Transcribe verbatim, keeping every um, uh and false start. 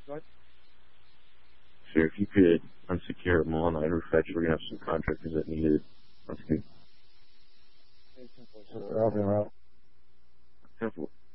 What? Sure, if you could unsecure Mall Night or Fetch, we're going to have some contractors that need it. That's good. I'll be around. Careful.